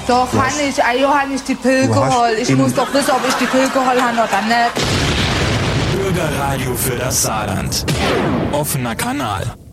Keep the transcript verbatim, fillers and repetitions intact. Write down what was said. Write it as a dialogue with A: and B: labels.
A: Doch, han ich. Ah, jo, han ich die Pille geholt. Ich muss doch wissen, ob ich die Pille geholt habe oder nicht.
B: Bürgerradio für das Saarland. Offener Kanal.